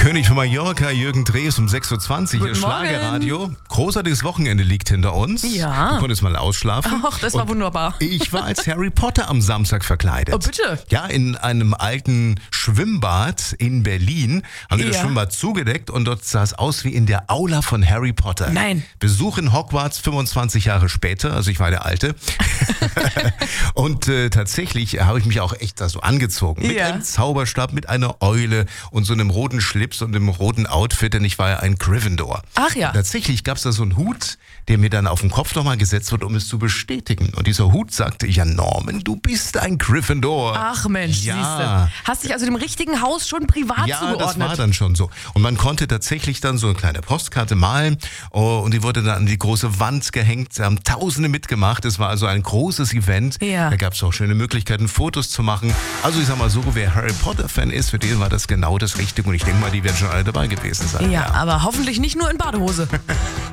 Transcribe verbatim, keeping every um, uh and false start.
König von Mallorca, Jürgen Drees um sechs Uhr zwanzig, Guten im Schlagerradio. Großartiges Wochenende liegt hinter uns. Ja. Du konntest mal ausschlafen. Ach, das war Und wunderbar. Ich war als Harry Potter am Samstag verkleidet. Oh, bitte? Ja, in einem alten Schwimmbad in Berlin haben sie das Ja. Schwimmbad zugedeckt und dort sah es aus wie in der Aula von Harry Potter. Nein. Besuch in Hogwarts fünfundzwanzig Jahre später, also ich war der Alte. Und äh, tatsächlich habe ich mich auch echt da so angezogen. Mit Ja. einem Zauberstab, mit einer Eule und so einem roten Schlips und einem roten Outfit, denn ich war ja ein Gryffindor. Ach ja. Und tatsächlich gab es da so einen Hut, der mir dann auf den Kopf nochmal gesetzt wird, um es zu bestätigen. Und dieser Hut sagte, ja Norman, du bist ein Gryffindor. Ach Mensch, Ja. siehste. Hast dich also dem richtigen Haus schon privat Ja, zugeordnet? das war dann schon so. Und man konnte tatsächlich dann so eine kleine Postkarte malen oh, und die wurde dann an die große Wand gehängt. Da haben Tausende mitgemacht. Es war also ein großes Event. Ja. Da gab es auch schöne Möglichkeiten, Fotos zu machen. Also ich sag mal so, wer Harry Potter-Fan ist, für den war das genau das Richtige. Und ich denke mal, die werden schon alle dabei gewesen sein. Ja, aber hoffentlich nicht nur in Badehose.